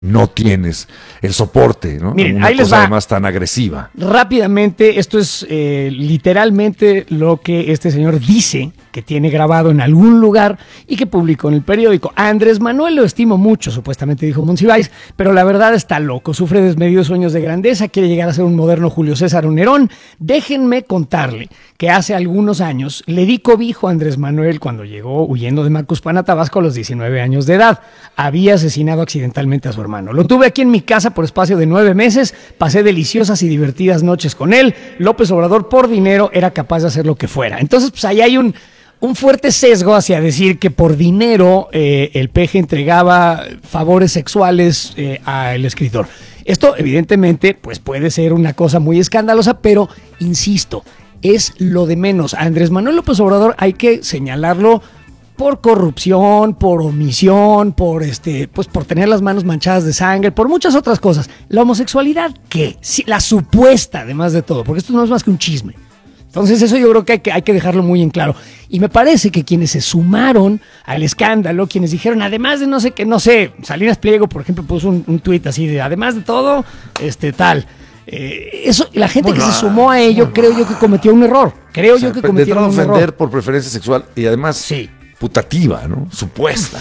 no tienes el soporte, ¿no? Miren, una ahí les cosa va. además tan agresiva. Rápidamente, esto es literalmente lo que este señor dice que tiene grabado en algún lugar y que publicó en el periódico. A Andrés Manuel lo estimo mucho, supuestamente dijo Monsiváis, pero la verdad está loco, sufre desmedidos sueños de grandeza, quiere llegar a ser un moderno Julio César o Nerón. Déjenme contarle que hace algunos años le di cobijo a Andrés Manuel cuando llegó huyendo de Macuspana, Tabasco, a los 19 años de edad. Había asesinado accidentalmente a su hermano. Lo tuve aquí en mi casa por espacio de 9 meses, pasé deliciosas y divertidas noches con él. López Obrador, por dinero, era capaz de hacer lo que fuera. Entonces, pues ahí hay un fuerte sesgo hacia decir que por dinero el peje entregaba favores sexuales al escritor. Esto, evidentemente, pues puede ser una cosa muy escandalosa, pero, insisto, es lo de menos. A Andrés Manuel López Obrador hay que señalarlo por corrupción, por omisión, pues por tener las manos manchadas de sangre, por muchas otras cosas. La homosexualidad, ¿qué? Sí, la supuesta, además de todo, porque esto no es más que un chisme. Entonces eso yo creo que hay que dejarlo muy en claro. Y me parece que quienes se sumaron al escándalo, quienes dijeron, además de no sé, Salinas Pliego, por ejemplo, puso un tuit así de, además de todo, tal. Eso, la gente que se sumó a ello, creo yo que cometió un error. Creo yo que cometió un error. De ofender por preferencia sexual y además sí, putativa, ¿no? Supuesta.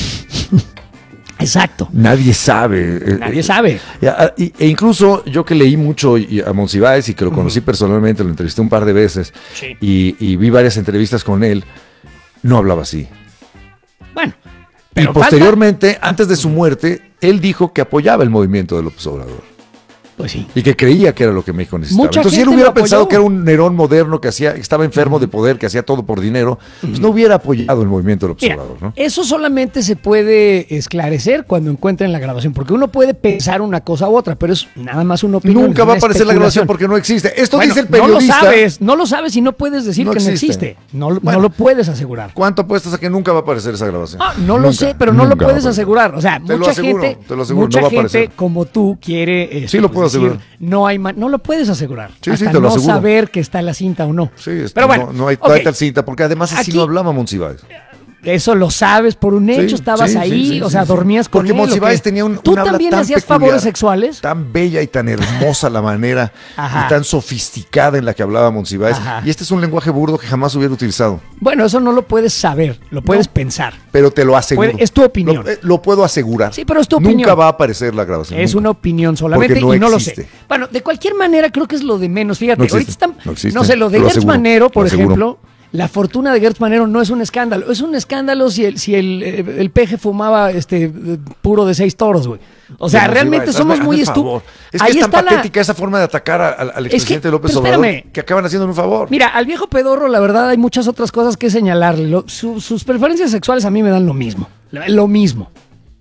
Exacto. Nadie sabe. Nadie sabe. E incluso yo que leí mucho a Monsiváis y que lo conocí personalmente, lo entrevisté un par de veces sí, y vi varias entrevistas con él, no hablaba así. Bueno. Y posteriormente, antes de su muerte, él dijo que apoyaba el movimiento de López Obrador. Pues sí. Y que creía que era lo que México necesitaba. Mucha Entonces, si él gente hubiera lo apoyó. pensado que era un Nerón moderno, que estaba enfermo de poder, que hacía todo por dinero, pues no hubiera apoyado el movimiento del observador, ¿no? Eso solamente se puede esclarecer cuando encuentren la grabación, porque uno puede pensar una cosa u otra, pero es nada más una opinión. Nunca va a aparecer la grabación porque no existe. Esto dice el periodista. No lo sabes y no puedes decir que no existe. No lo puedes asegurar. ¿Cuánto apuestas a que nunca va a aparecer esa grabación? No lo sé, pero no lo puedes asegurar. O sea, mucha gente como tú quiere sí lo puedo asegurar. No lo puedes asegurar. Sí, hasta sí, te lo no aseguro. saber que está la cinta o no. Sí, pero bueno, no hay tal cinta, porque además así no hablaba Monsiváis. Eso lo sabes por un hecho, estabas ahí, o sea, dormías con él. Porque Monsiváis tenía ¿Tú también hacías favores sexuales? Tan bella y tan hermosa la manera y tan sofisticada en la que hablaba Monsiváis. Y este es un lenguaje burdo que jamás hubiera utilizado. Bueno, eso no lo puedes saber, lo puedes pensar. Pero te lo aseguro. Es tu opinión. Lo puedo asegurar. Sí, pero es tu opinión. Nunca va a aparecer la grabación. Es una opinión solamente y no lo sé. Bueno, de cualquier manera creo que es lo de menos. Fíjate, ahorita están, no sé, lo de Gertz Manero, por ejemplo. La fortuna de Gertz Manero no es un escándalo. Es un escándalo si el peje fumaba puro de 6 toros, güey. O sea, realmente somos muy estúpidos. Es que es tan patética esa forma de atacar al expresidente López Obrador que acaban haciendo un favor. Mira, al viejo pedorro, la verdad, hay muchas otras cosas que señalarle. Sus preferencias sexuales a mí me dan lo mismo. Lo mismo.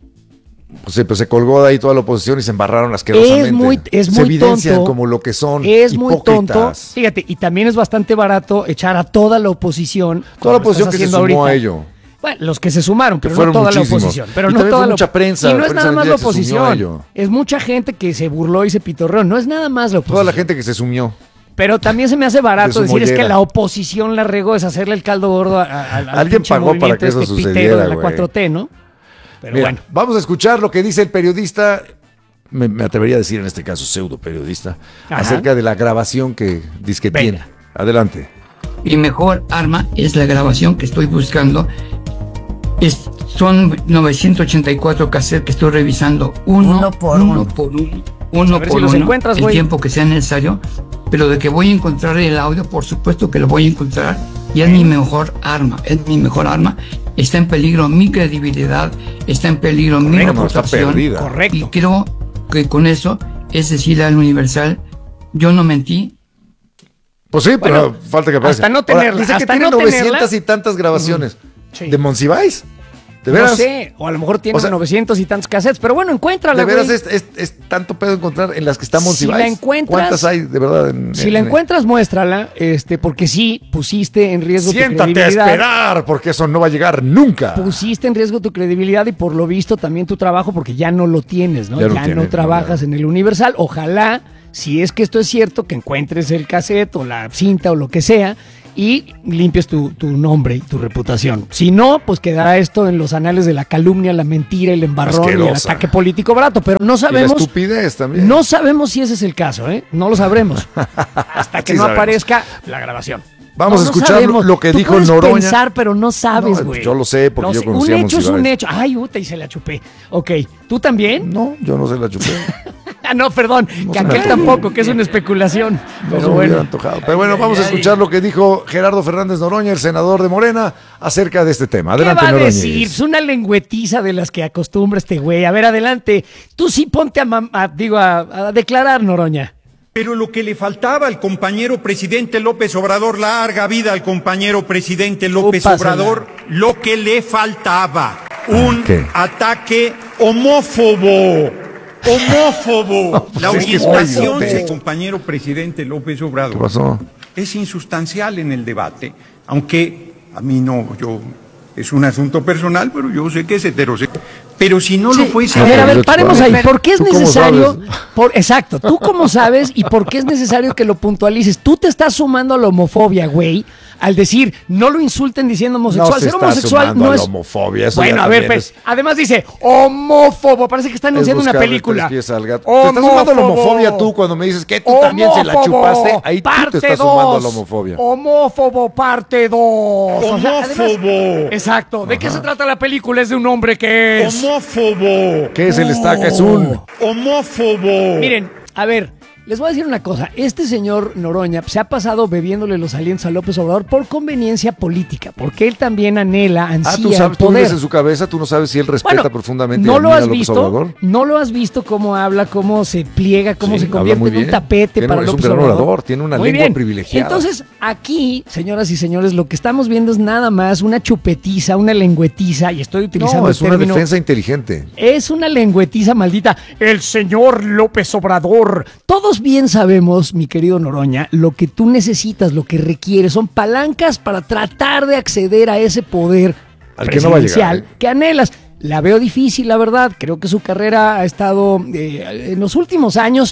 Pues sí, pues se colgó de ahí toda la oposición y se embarraron asquerosamente. Es muy se evidencian tonto, como lo que son. Es hipócritas. muy tonto. Fíjate, y también es bastante barato echar a toda la oposición. Toda la oposición que se sumó a ello. Bueno, los que se sumaron, pero no toda la oposición. Pero y no toda mucha prensa. Y no es nada más la oposición. Es mucha gente que se burló y se pitorreó. No es nada más la oposición. Toda la gente que se sumió. Pero también se me hace barato decir es que la oposición la regó, es hacerle el caldo gordo al alguien pagó para que eso sucediera, de la 4T, ¿no? Pero mira, bueno. Vamos a escuchar lo que dice el periodista, me atrevería a decir en este caso pseudo periodista, acerca de la grabación que dice que tiene. Adelante. Mi mejor arma es la grabación que estoy buscando. Son 984 cassettes que estoy revisando uno por uno. El tiempo que sea necesario, pero de que voy a encontrar el audio, por supuesto que lo voy a encontrar, y es mi mejor arma, está en peligro mi credibilidad, está en peligro mi reputación, y creo que con eso es decirle al Universal, yo no mentí. Pues sí, pero falta que aparezca. Hasta no tenerla. Ahora, dice que tiene 900 y tantas grabaciones de Monsiváis. ¿De veras? No sé, o a lo mejor tiene 900 y tantos cassettes, pero bueno, encuéntrala. ¿De veras es tanto pedo encontrar en las que está Monsiváis? Si la encuentras, ¿cuántas hay de verdad? Si la encuentras, muéstrala, porque sí pusiste en riesgo tu credibilidad. Siéntate a esperar, porque eso no va a llegar nunca. Pusiste en riesgo tu credibilidad y por lo visto también tu trabajo, porque ya no lo tienes, ¿no? Ya no trabajas en el Universal. Ojalá, si es que esto es cierto, que encuentres el cassette o la cinta o lo que sea y limpies tu nombre y tu reputación. Si no, pues quedará esto en los anales de la calumnia, la mentira, el embarrón y el ataque político barato. Pero no sabemos. Y la estupidez también. No sabemos si ese es el caso, ¿eh? No lo sabremos. Hasta que no aparezca la grabación. Vamos a escuchar lo que dijo Noroña. Puedes pensar, pero no sabes, güey. Yo lo sé porque yo conocía a Monsiváis. Un hecho es un hecho. Ay, y se la chupé. Ok, ¿tú también? No, yo no se la chupé. No, perdón, no, que aquel tampoco, que es una especulación. Pero bueno, antojado. Pero bueno, vamos a escuchar lo que dijo Gerardo Fernández Noroña, el senador de Morena, acerca de este tema. Adelante, ¿qué va a Noroña? decir? Es una lengüetiza de las que acostumbra este güey. A ver, adelante. Tú sí ponte a declarar, Noroña. Pero lo que le faltaba al compañero presidente López Obrador, larga vida al compañero presidente López Obrador, lo que le faltaba, un ataque homófobo. La orientación del compañero presidente López Obrador. ¿Qué pasó? Es insustancial en el debate, aunque a mí no, es un asunto personal, pero yo sé que es heterosexual. Pero si no lo fuese... A ver, paremos ahí. ¿Por qué es necesario? Exacto, ¿tú cómo sabes y por qué es necesario que lo puntualices? Tú te estás sumando a la homofobia, güey, al decir, no lo insulten diciendo homosexual. No ser homosexual no es... homofobia. Eso bueno, a ver, pues, además dice, homófobo, parece que está anunciando una película. Te estás sumando a la homofobia tú cuando me dices que tú también se la chupaste. Ahí tú te estás sumando a la homofobia. Homófobo, parte 2. Homófobo. Exacto. ¿De qué se trata la película? Es de un hombre que es... homófobo. ¿Qué es el estaca? Es un... homófobo. Miren, a ver, les voy a decir una cosa. Este señor Noroña se ha pasado bebiéndole los alientos a López Obrador por conveniencia política, porque él también ansía tú sabes, el poder. Tú vives en su cabeza, tú no sabes si él respeta profundamente ¿no lo has López visto? Obrador. ¿No lo has visto cómo habla, cómo se pliega, cómo se convierte en un tapete para López Obrador? Es un gran orador, tiene una lengua privilegiada. Entonces, aquí, señoras y señores, lo que estamos viendo es nada más una chupetiza, una lengüetiza, y estoy utilizando es una defensa inteligente. Es una lengüetiza maldita. El señor López Obrador. Todos bien sabemos, mi querido Noroña, lo que tú necesitas, lo que requieres, son palancas para tratar de acceder a ese poder presidencial que anhelas. La veo difícil, la verdad. Creo que su carrera ha estado en los últimos años,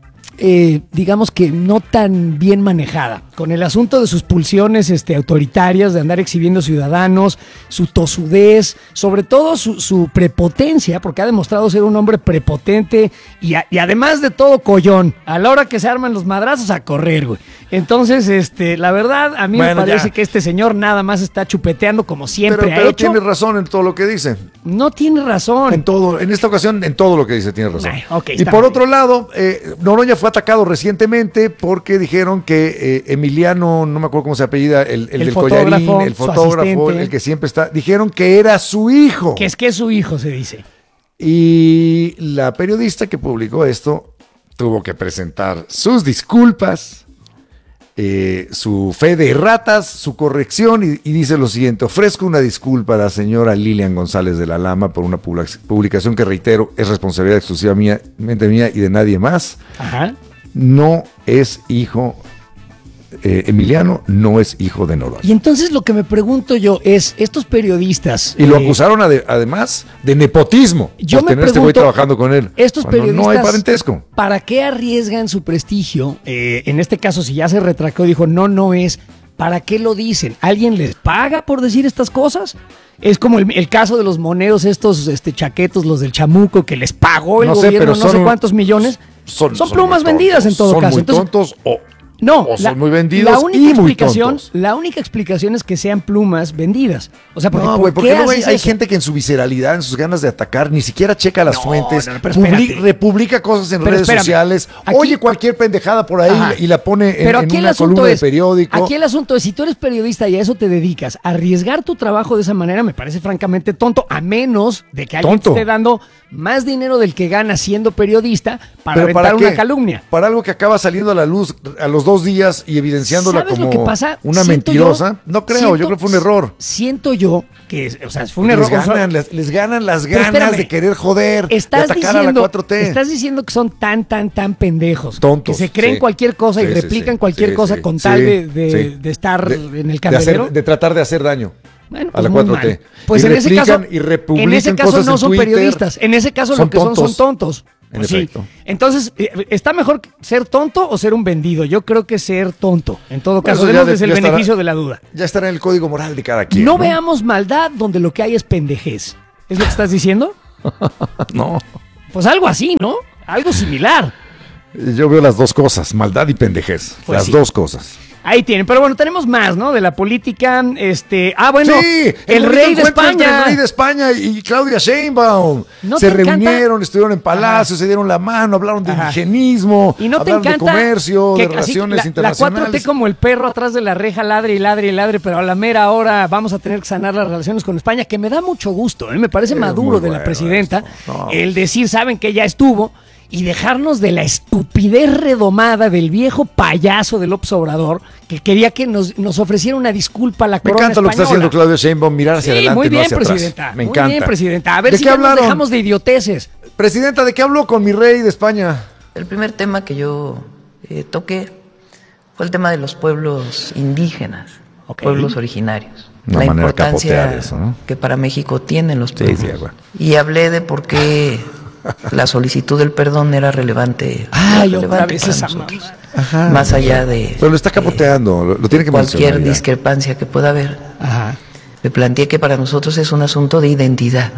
digamos que no tan bien manejada, con el asunto de sus pulsiones autoritarias, de andar exhibiendo ciudadanos, su tosudez, sobre todo su prepotencia, porque ha demostrado ser un hombre prepotente y además de todo collón. A la hora que se arman los madrazos, a correr, güey. Entonces, la verdad, a mí me parece que este señor nada más está chupeteando como siempre ha hecho. Pero tiene razón en todo lo que dice. No tiene razón. En esta ocasión, en todo lo que dice tiene razón. Okay, y por otro lado, Noroña fue atacado recientemente porque dijeron que Emiliano, no me acuerdo cómo se apellida, el del collarín, el fotógrafo, el que siempre está, dijeron que era su hijo. Que es su hijo, se dice. Y la periodista que publicó esto tuvo que presentar sus disculpas, su fe de ratas, su corrección, y dice lo siguiente: ofrezco una disculpa a la señora Lilian González de la Lama por una publicación que, reitero, es responsabilidad exclusivamente mía y de nadie más. Ajá. No es hijo, Emiliano no es hijo de Noroña. Y entonces lo que me pregunto yo es, estos periodistas... Y lo acusaron además de nepotismo. Yo me pregunto, este güey trabajando con él. Estos periodistas... No hay parentesco. ¿Para qué arriesgan su prestigio? En este caso, si ya se retractó y dijo, no es... ¿Para qué lo dicen? ¿Alguien les paga por decir estas cosas? Es como el caso de los moneros, estos chaquetos, los del chamuco, que les pagó el gobierno no sé cuántos millones. Son plumas vendidas en todo caso. Son muy tontos No, son muy vendidos y muy tontos. La única explicación es que sean plumas vendidas. O sea, porque hay gente que en su visceralidad, en sus ganas de atacar, ni siquiera checa las fuentes, republica cosas en redes sociales, oye cualquier pendejada por ahí y la pone en una columna de periódico. Aquí el asunto es, si tú eres periodista y a eso te dedicas, arriesgar tu trabajo de esa manera me parece francamente tonto, a menos de que alguien te esté dando más dinero del que gana siendo periodista para aventar una calumnia. Para algo que acaba saliendo a la luz a los 2 días y evidenciándola como una mentirosa. No creo, yo creo que fue un error. Siento yo que, fue un error. Les ganan las ganas de querer joder, de atacar a la 4T. Estás diciendo que son tan pendejos. Tontos. Que se creen cualquier cosa y replican cualquier cosa con tal de estar en el candelero. De tratar de hacer daño. Bueno, a la 4T. Pues en ese caso no son Twitter, periodistas. En ese caso lo que son tontos. En efecto. Sí. Entonces, ¿está mejor ser tonto o ser un vendido? Yo creo que ser tonto. En todo caso, demos el beneficio de la duda. Ya estará en el código moral de cada quien. No veamos maldad donde lo que hay es pendejez. ¿Es lo que estás diciendo? No. Pues algo así, ¿no? Algo similar. Yo veo las dos cosas, maldad y pendejez. Pues las dos cosas. Ahí tienen, pero bueno, tenemos más, ¿no? De la política, Sí, el rey de España. El rey de España y Claudia Sheinbaum. ¿No se te encanta? reunieron, estuvieron en Palacio, se dieron la mano, hablaron de indigenismo, ¿Y no te hablaron de encanta comercio, que de relaciones la internacionales. 4T como el perro atrás de la reja, ladre y ladre y ladre, pero a la mera hora vamos a tener que sanar las relaciones con España, que me da mucho gusto, me parece maduro de la presidenta el decir, saben que ya estuvo, y dejarnos de la estupidez redomada del viejo payaso de López Obrador, que quería que nos ofreciera una disculpa a la corona encanta lo que está española. haciendo Claudia Sheinbaum, mirar hacia adelante, muy bien, no hacia presidenta. atrás. Me encanta. Muy bien, presidenta. A ver ¿De si qué ya nos hablaron? dejamos de idioteces. Presidenta, ¿de qué habló con mi rey de España? El primer tema que yo toqué fue el tema de los pueblos indígenas, pueblos originarios. Una la manera de importancia capotear eso, ¿no? que para México tienen los pueblos. bueno. Y hablé de por qué la solicitud del perdón era relevante, otra vez para esa nosotros. Más allá de Pero lo está capoteando, lo tiene que cualquier mencionar ya. discrepancia que pueda haber. Ajá. Me planteé que para nosotros es un asunto de identidad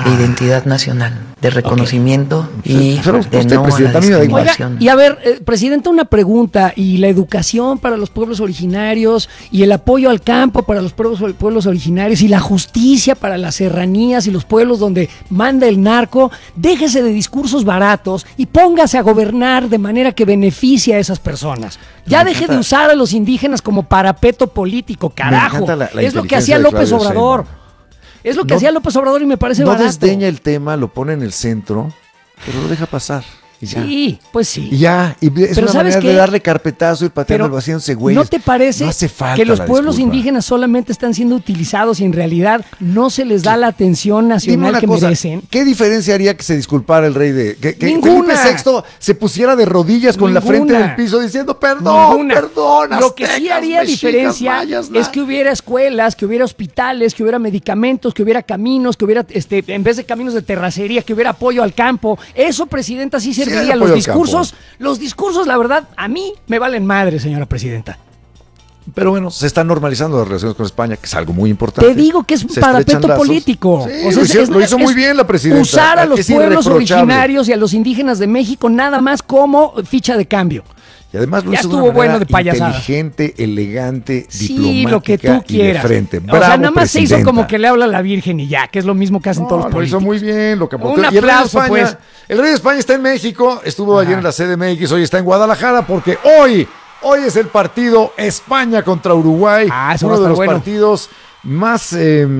nacional, de reconocimiento y Pero de usted, no a la presidenta, a mí me da igual. discriminación. Y a ver, presidenta, una pregunta. ¿Y la educación para los pueblos originarios y el apoyo al campo para los pueblos originarios y la justicia para las serranías y los pueblos donde manda el narco? Déjese de discursos baratos y póngase a gobernar de manera que beneficie a esas personas. Ya deje de usar a los indígenas como parapeto político, carajo. la Es lo que inteligencia hacía de López Claudia Obrador. Sheinbaum. Es lo que hacía López Obrador y me parece No barato. desdeña el tema, lo pone en el centro, pero lo deja pasar. Y ya. Sí, pues sí. Y ya, y es Pero una ¿sabes manera qué? de darle carpetazo y pateando Pero el vacío güeyes. ¿no te parece No hace falta que los la pueblos disculpa. indígenas solamente están siendo utilizados y en realidad no se les da la atención Dime nacional una que cosa, merecen? ¿qué diferencia haría que se disculpara el rey de... que Ninguna. Felipe VI se pusiera de rodillas con la frente en el piso diciendo perdón, Ninguna. perdón, Lo que sí aztecas, haría mexicas, diferencia mayas, es que hubiera escuelas, que hubiera hospitales, que hubiera medicamentos, que hubiera caminos, que hubiera, en vez de caminos de terracería, que hubiera apoyo al campo. Eso, presidenta, sí hay serviría. apoyo Los al campo. discursos, la verdad, a mí me valen madre, señora presidenta. Pero bueno, se están normalizando las relaciones con España, que es algo muy importante. Te digo que es un Se parapeto estrechan lazos. político. Sí, O sea, lo hizo muy bien la presidenta. Usar a los Es pueblos irreprochable. originarios y a los indígenas de México nada más como ficha de cambio. Y además lo Ya hizo de estuvo una manera bueno de payasada. inteligente, elegante, Sí, diplomática lo que tú y de quieras. frente. O Bravo, sea, nada más se hizo presidenta. como que le habla a la Virgen y ya, que es lo mismo que hacen todos los Lo hizo políticos. muy bien, lo capotó. Un Y el rey de aplauso, España, pues. El rey de España está en México, estuvo ayer en la CDMX, hoy está en Guadalajara porque hoy es el partido España contra Uruguay, Eso va uno a de estar los bueno. partidos más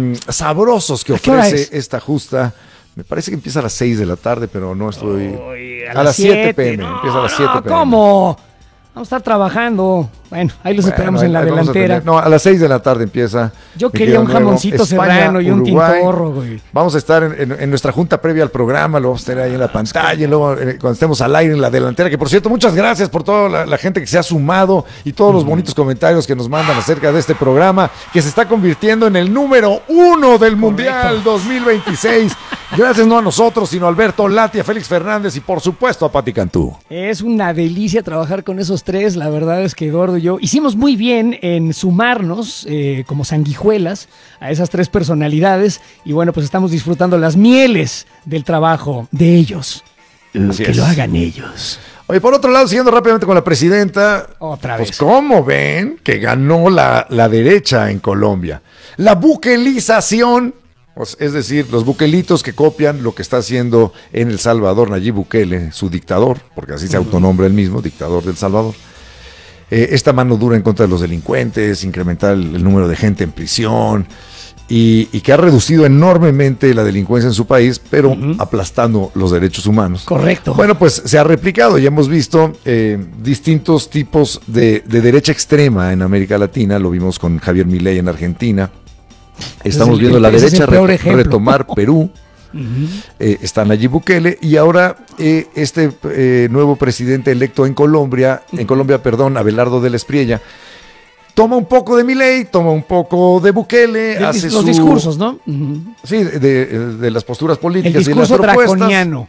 sabrosos que ¿A qué hora ofrece es? esta justa. Me parece que empieza a las 6 de la tarde, pero no estoy... Uy, a las 7 p.m. No, empieza a las 7 p.m. ¿Cómo? Vamos a estar trabajando. Bueno, ahí los esperamos en la ahí vamos a delantera. tener- No, a las 6 de la tarde empieza. Yo Mi quería querido un Nuevo. jamoncito España, serrano y un Uruguay. tintorro, güey. Vamos a estar en nuestra junta previa al programa, lo vamos a tener ahí en la pantalla, y luego cuando estemos al aire en la delantera, que por cierto, muchas gracias por toda la gente que se ha sumado y todos los bonitos comentarios que nos mandan acerca de este programa, que se está convirtiendo en el número 1 del Mundial 2026. Gracias no a nosotros, sino a Alberto Lati, a Félix Fernández y por supuesto a Pati Cantú. Es una delicia trabajar con esos tres. La verdad es que Eduardo y yo hicimos muy bien en sumarnos como sanguijuelas a esas tres personalidades. Y bueno, pues estamos disfrutando las mieles del trabajo de ellos. Así Que es. lo hagan ellos. Oye, por otro lado, siguiendo rápidamente con la presidenta, Otra pues vez. ¿cómo ven que ganó la derecha en Colombia? La buquelización, pues, es decir, los buquelitos que copian lo que está haciendo en El Salvador Nayib Bukele, su dictador, porque así se autonombra él mismo, dictador del Salvador. Esta mano dura en contra de los delincuentes, incrementar el número de gente en prisión y que ha reducido enormemente la delincuencia en su país, pero aplastando los derechos humanos. Correcto. Bueno, pues se ha replicado y hemos visto distintos tipos de derecha extrema en América Latina. Lo vimos con Javier Milei en Argentina. Estamos viendo la ese es el derecha peor ejemplo. retomar Perú. Está Nayib Bukele y ahora este nuevo presidente electo en Colombia, Abelardo de la Espriella, toma un poco de Milei, toma un poco de Bukele, hace los discursos, ¿no? Sí, de las posturas políticas y las propuestas. Draconiano.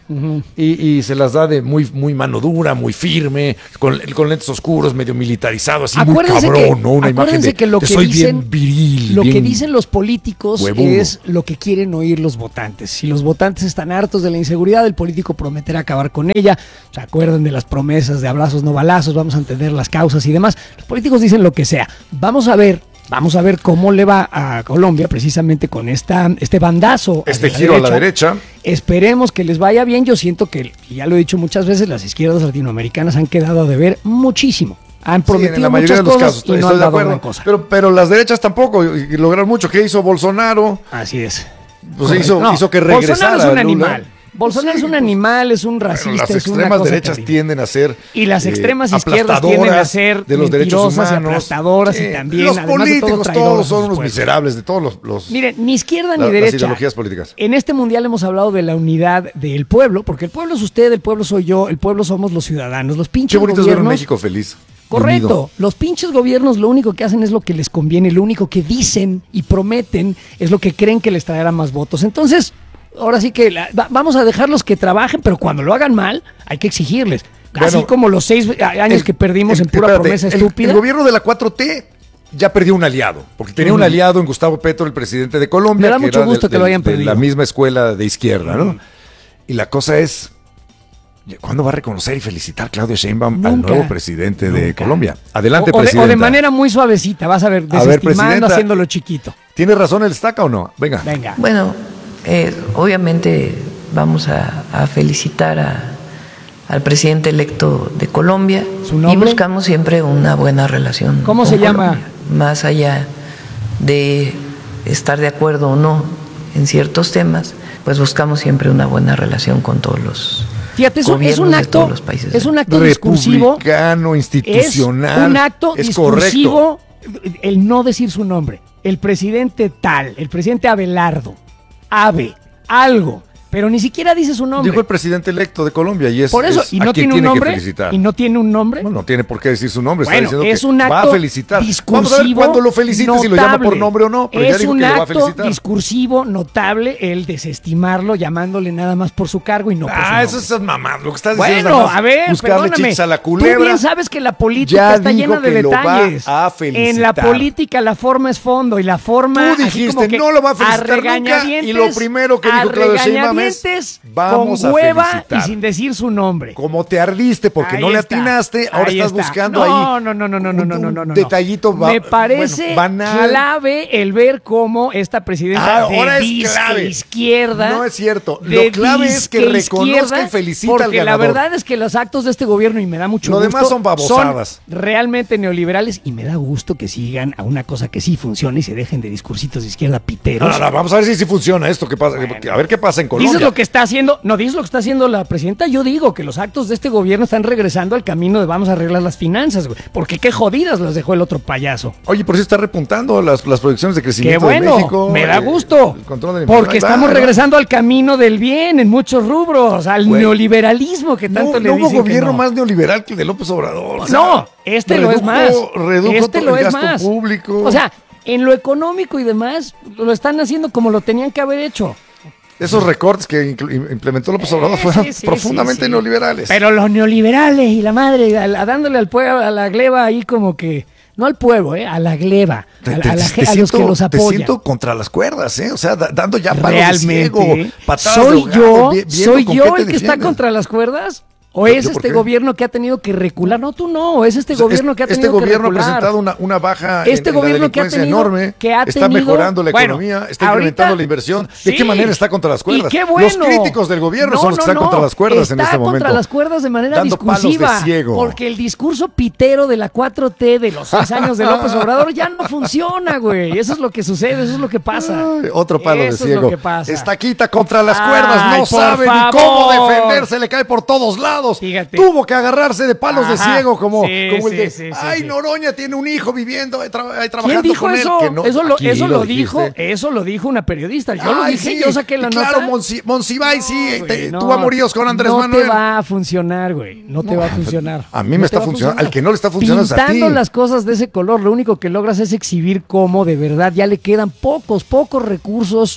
Y se las da de muy mano dura, muy firme, con lentes oscuros, medio militarizado, así acuérdense muy cabrón, ¿no? Una imagen de que lo que soy dicen, bien viril. Lo bien que dicen los políticos huevudo. es lo que quieren oír los votantes. Si los votantes están hartos de la inseguridad, el político prometerá acabar con ella. ¿Se acuerdan de las promesas de abrazos no balazos? Vamos a entender las causas y demás. Los políticos dicen lo que sea. Vamos a ver cómo le va a Colombia precisamente con este bandazo. Este giro a la derecha. Esperemos que les vaya bien. Yo siento que, ya lo he dicho muchas veces, las izquierdas latinoamericanas han quedado a deber muchísimo. Han prometido en la mayoría muchas de los cosas casos, y no han dado gran cosa. Pero las derechas tampoco y lograron mucho. ¿Qué hizo Bolsonaro? Así es. Pues hizo que regresara. Bolsonaro es un animal. Bolsonaro es un animal, es un racista, las es una extremas cosa derechas terrible. tienden a ser y las extremas izquierdas tienden a ser de los derechos humanos, y aplastadoras y también los políticos todos son unos pues. Miserables de todos los Miren, ni izquierda ni derecha. Las ideologías políticas. En este mundial hemos hablado de la unidad del pueblo, porque el pueblo es usted, el pueblo soy yo, el pueblo somos los ciudadanos, los pinches gobiernos. Qué bonito es ver un México feliz. Correcto, unido. Los pinches gobiernos lo único que hacen es lo que les conviene, lo único que dicen y prometen es lo que creen que les traerá más votos. Entonces, ahora sí que vamos a dejarlos que trabajen, pero cuando lo hagan mal, hay que exigirles. Así como los 6 años que perdimos en pura promesa estúpida. El gobierno de la 4T ya perdió un aliado, porque tenía un aliado en Gustavo Petro, el presidente de Colombia, Me da mucho gusto que lo hayan perdido. De la misma escuela de izquierda, ¿no? Y la cosa es, ¿cuándo va a reconocer y felicitar Claudia Sheinbaum al nuevo presidente de Colombia? Adelante, presidenta. O de manera muy suavecita, vas a ver, desestimando, haciéndolo chiquito. ¿Tiene razón el Estaca o no? Venga. Bueno, obviamente vamos a felicitar al presidente electo de Colombia. ¿Su nombre? Y buscamos siempre una buena relación. ¿Cómo se llama? Más allá de estar de acuerdo o no en ciertos temas, pues buscamos siempre una buena relación con todos los es un acto discursivo, republicano, institucional. Es un acto discursivo, el no decir su nombre. El presidente tal, el presidente Abelardo, algo, pero ni siquiera dice su nombre. Dijo el presidente electo de Colombia y es por eso, y no tiene un nombre. ¿Y no tiene un nombre? Bueno, no tiene por qué decir su nombre. Bueno, está es un acto va a felicitar. Discursivo. Vamos a ver cuándo lo felicite, notable. Si lo llama por nombre o no. Pero ya dijo que lo va a felicitar. Es un acto discursivo notable el desestimarlo, llamándole nada más por su cargo y no por su nombre. Eso es mamá. Lo que estás diciendo es a ver, buscarle chichis a la culebra. Tú bien sabes que la política está llena de detalles. Va a felicitar. En la política la forma es fondo y la forma. Tú dijiste no lo va a felicitar nunca y lo primero que dijo Claudia Sheinbaum es vamos con hueva a felicitar. Y sin decir su nombre. Como te ardiste porque no le atinaste, ahora estás buscando No. Detallito me parece banal. Clave el ver cómo esta presidenta de izquierda. No es cierto. Lo clave es que reconozca y felicita al ganador. Porque la verdad es que los actos de este gobierno, y me da mucho gusto, demás son babosadas. Son realmente neoliberales y me da gusto que sigan a una cosa que sí funciona y se dejen de discursitos de izquierda piteros. No, vamos a ver si funciona esto. ¿Qué pasa? Bueno, a ver qué pasa en Colombia. Dices lo que está haciendo la presidenta. Yo digo que los actos de este gobierno están regresando al camino de vamos a arreglar las finanzas, güey. Porque qué jodidas las dejó el otro payaso. Oye, por eso está repuntando las proyecciones de crecimiento de México. Me da gusto. Porque estamos regresando al camino del bien en muchos rubros, al neoliberalismo que tanto le dicen. No hubo gobierno más neoliberal que el de López Obrador. O sea, no, lo es más. Redujo todo el gasto público. O sea, en lo económico y demás, lo están haciendo como lo tenían que haber hecho. Esos recortes que implementó López Obrador fueron profundamente neoliberales. Pero los neoliberales y la madre, dándole al pueblo, a la gleba ahí como que... No al pueblo, a la gleba, a los que los apoyan. Te siento contra las cuerdas, o sea, dando ya palos de ciego, patadas ¿Soy yo el que está contra las cuerdas? ¿O es este gobierno que ha tenido que recular? No, tú no, es este gobierno que ha tenido que recular. Este gobierno ha presentado una baja en la delincuencia enorme, está mejorando la economía, está incrementando la inversión. ¿De qué manera está contra las cuerdas? ¿Y qué bueno? Los críticos del gobierno son los que están contra las cuerdas en este momento. Está contra las cuerdas de manera discursiva, porque el discurso pitero de la 4T de los 6 años de López Obrador ya no funciona, güey. Eso es lo que sucede, eso es lo que pasa. Otro palo de ciego. Es lo que pasa. Estaquita contra las cuerdas, no sabe ni cómo defenderse, le cae por todos lados. resultados. Fíjate. Tuvo que agarrarse de palos de ciego como el de, sí. Noroña tiene un hijo viviendo, trabajando ¿Quién dijo con eso? él. Que no, eso lo dijo una periodista. Yo lo dije, yo saqué la nota. Claro, Monsiváis, tuvo amoríos con Andrés Manuel. No te va a funcionar, güey. No te va a funcionar. A mí me está funcionando. Al que no le está funcionando es a ti. Pintando las cosas de ese color, lo único que logras es exhibir cómo de verdad ya le quedan pocos recursos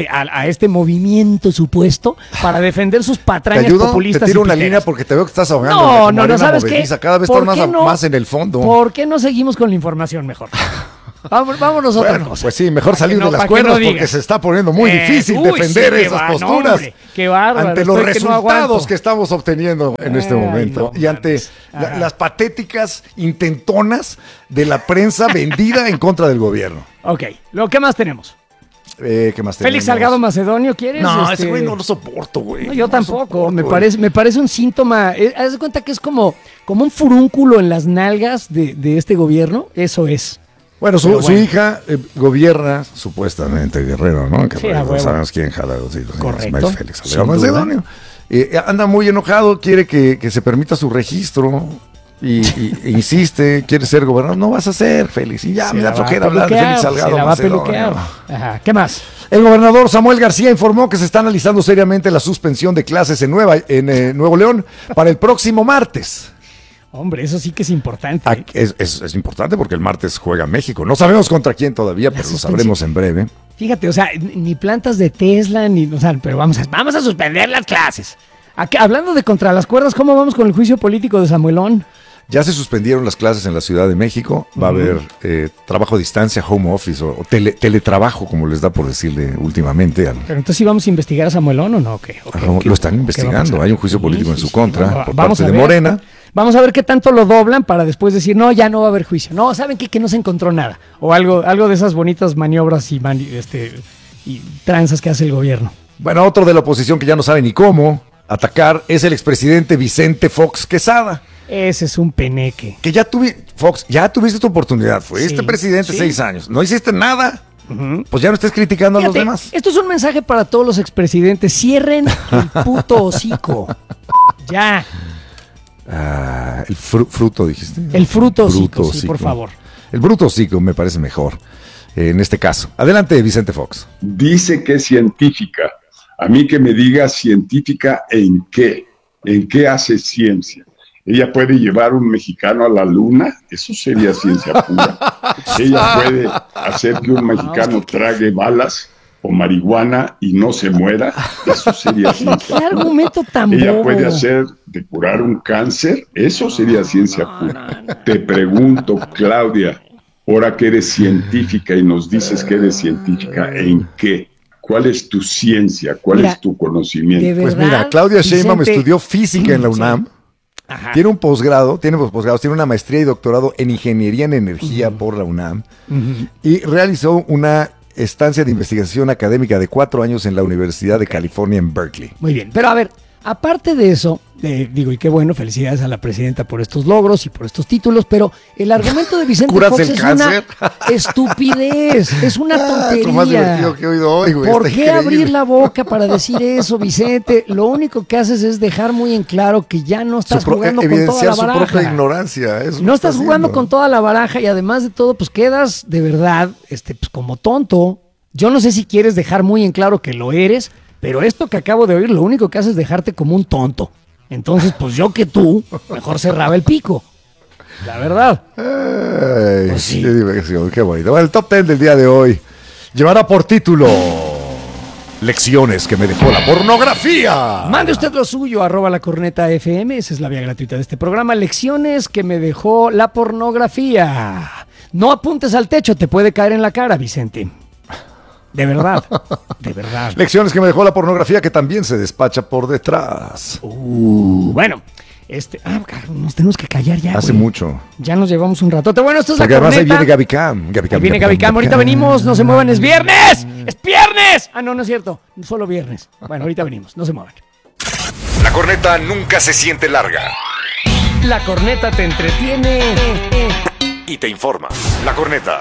a este movimiento supuesto para defender sus patrañas populistas. Te tiro una línea porque te veo que estás ahogando. No, ¿sabes qué? Cada vez estás más en el fondo. ¿Por qué no seguimos con la información mejor? Vámonos a otra cosa. Pues sí, mejor salir de las cuerdas porque se está poniendo muy difícil defender esas posturas. Qué bárbaro. Ante los resultados que estamos obteniendo en este momento y ante las patéticas intentonas de la prensa vendida en contra del gobierno. Ok, ¿qué más tenemos? ¿Qué más tenemos? Félix Salgado Macedonio, ¿quieres? No, ese güey no lo soporto, güey. No, yo tampoco. Me parece un síntoma. Haz de cuenta que es como un furúnculo en las nalgas de este gobierno. Eso es. Bueno, su hija gobierna supuestamente Guerrero, ¿no? Que no sabemos quién jala los hijos. Correcto. Félix Salgado Macedonio. Anda muy enojado, quiere que se permita su registro. Y insiste, quiere ser gobernador. No vas a ser, Félix. Y ya me da flojera hablar de Félix Salgado. Se la va a peluquear. Ajá. ¿Qué más? El gobernador Samuel García informó que se está analizando seriamente la suspensión de clases en Nuevo León para el próximo martes. Hombre, eso sí que es importante. Es importante porque el martes juega México. No sabemos contra quién todavía, pero lo sabremos en breve. Fíjate, o sea, ni plantas de Tesla, pero vamos a suspender las clases. Hablando de contra las cuerdas, ¿cómo vamos con el juicio político de Samuelón? Ya se suspendieron las clases en la Ciudad de México. Va a haber trabajo a distancia, home office o teletrabajo, como les da por decirle últimamente. Pero entonces, ¿sí vamos a investigar a Samuelón o no? Okay. Lo están investigando. Hay un juicio político en su contra por parte de Morena. Vamos a ver qué tanto lo doblan para después decir, no, ya no va a haber juicio. No, ¿saben qué? Que no se encontró nada. O algo de esas bonitas maniobras y tranzas que hace el gobierno. Bueno, otro de la oposición que ya no sabe ni cómo atacar es el expresidente Vicente Fox Quesada. Ese es un peneque. Que Fox, ya tuviste tu oportunidad. Fuiste presidente 6 años. No hiciste nada. Pues ya no estés criticando a los demás. Esto es un mensaje para todos los expresidentes. Cierren el puto hocico. Ya. El fruto, dijiste. El fruto hocico, sí, por favor. El bruto hocico me parece mejor en este caso. Adelante, Vicente Fox. Dice que es científica. A mí que me diga científica en qué hace ciencia. Ella puede llevar un mexicano a la luna, eso sería ciencia pura. Ella puede hacer que un mexicano trague balas o marihuana y no se muera, eso sería ciencia pura. ¿Qué argumento tan bobo? Ella puede hacer de curar un cáncer, eso sería ciencia pura. Te pregunto, Claudia, ahora que eres científica y nos dices que eres científica, ¿en qué? ¿Cuál es tu ciencia? ¿Cuál es tu conocimiento? Pues mira, Claudia Sheinbaum estudió física en la UNAM. Ajá. Tiene un posgrado, tiene una maestría y doctorado en ingeniería en energía por la UNAM y realizó una estancia de investigación académica de 4 años en la Universidad de California en Berkeley. Muy bien, pero a ver, aparte de eso, y qué bueno, felicidades a la presidenta por estos logros y por estos títulos, pero el argumento de Vicente Fox es una estupidez, es una tontería. Lo más divertido que he oído hoy, güey. ¿Por qué abrir la boca para decir eso, Vicente? Lo único que haces es dejar muy en claro que ya no estás jugando con toda la baraja. Su propia ignorancia. No estás jugando con toda la baraja y además de todo, pues quedas de verdad pues como tonto. Yo no sé si quieres dejar muy en claro que lo eres, pero esto que acabo de oír, lo único que hace es dejarte como un tonto. Entonces, pues yo que tú, mejor cerraba el pico. La verdad. Ay, pues sí. Qué diversión, qué bonito. Bueno, el top 10 del día de hoy llevará por título Lecciones que me dejó la pornografía. Mande usted lo suyo, @lacornetafm. Esa es la vía gratuita de este programa. Lecciones que me dejó la pornografía. No apuntes al techo, te puede caer en la cara, Vicente. De verdad, de verdad. Lecciones que me dejó la pornografía que también se despacha por detrás. Bueno, nos tenemos que callar ya. Hace mucho. Ya nos llevamos un ratote. Bueno, esto es porque la corneta. Además ahí viene Gaby Cam. Viene Gaby Cam. Ahorita venimos, no se muevan, es viernes. ¡Es viernes! Ah, no es cierto. Solo viernes. Bueno, ahorita venimos, no se muevan. La corneta nunca se siente larga. La corneta te entretiene y te informa. La corneta.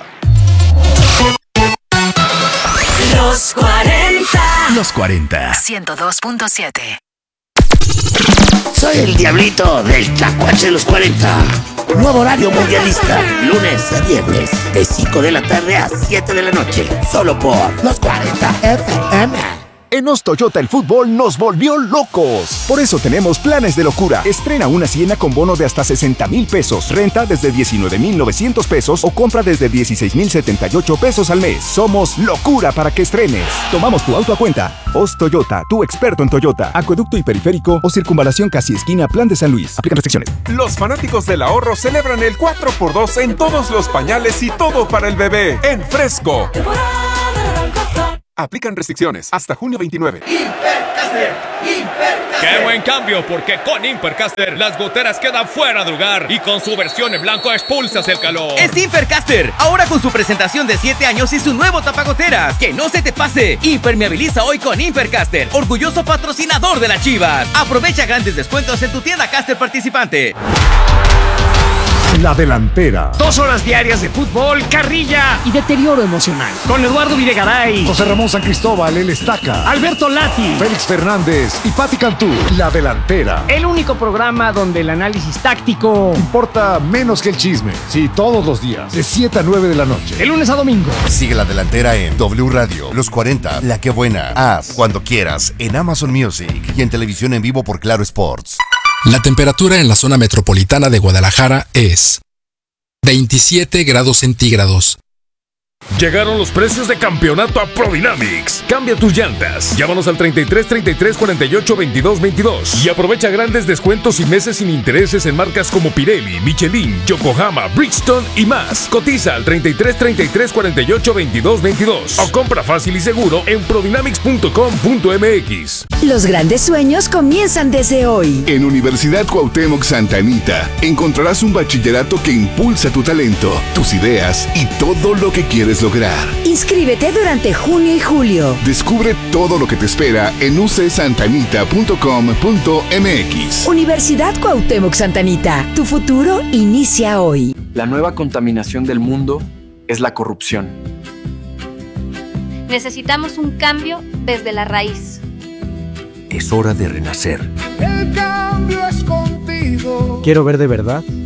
Los 40. Los 40. 102.7. Soy el diablito del Tlacuache de los 40. Nuevo horario mundialista, lunes a viernes, de 5 de la tarde a 7 de la noche, solo por los 40 FM. En Os Toyota el fútbol nos volvió locos. Por eso tenemos planes de locura. Estrena una Siena con bono de hasta 60,000 pesos. Renta desde 19,900 pesos o compra desde 16,078 pesos al mes. Somos locura para que estrenes. Tomamos tu auto a cuenta. Os Toyota, tu experto en Toyota. Acueducto y periférico o circunvalación casi esquina Plan de San Luis. Aplican restricciones. Los fanáticos del ahorro celebran el 4x2 en todos los pañales y todo para el bebé. En Fresco. Aplican restricciones hasta junio 29. ¡Qué buen cambio! Porque con Impercaster las goteras quedan fuera de lugar y con su versión en blanco expulsas el calor. Es Impercaster, ahora con su presentación de 7 años y su nuevo tapagoteras. ¡Que no se te pase! Impermeabiliza hoy con Impercaster, orgulloso patrocinador de las Chivas. Aprovecha grandes descuentos en tu tienda Caster participante. La Delantera. 2 horas diarias de fútbol, carrilla y deterioro emocional. Con Eduardo Videgaray, José Ramón San Cristóbal, el Estaca, Alberto Lati, Félix Fernández y Pati Cantú. La Delantera. El único programa donde el análisis táctico importa menos que el chisme. Sí, todos los días, de 7 a 9 de la noche. De lunes a domingo. Sigue La Delantera en W Radio, Los 40, La Que Buena, Haz, Cuando Quieras, en Amazon Music y en televisión en vivo por Claro Sports. La temperatura en la zona metropolitana de Guadalajara es 27 grados centígrados. Llegaron los precios de campeonato a Prodynamics. Cambia tus llantas. Llámanos al 33 33 48 22 22 y aprovecha grandes descuentos y meses sin intereses en marcas como Pirelli, Michelin, Yokohama, Bridgestone y más. Cotiza al 33 33 48 22 22 o compra fácil y seguro en prodynamics.com.mx. Los grandes sueños comienzan desde hoy. En Universidad Cuauhtémoc Santa Anita encontrarás un bachillerato que impulsa tu talento, tus ideas y todo lo que quieres lograr. Inscríbete durante junio y julio. Descubre todo lo que te espera en ucsantanita.com.mx. Universidad Cuauhtémoc Santa Anita. Tu futuro inicia hoy. La nueva contaminación del mundo es la corrupción. Necesitamos un cambio desde la raíz. Es hora de renacer. El cambio es contigo. Quiero ver de verdad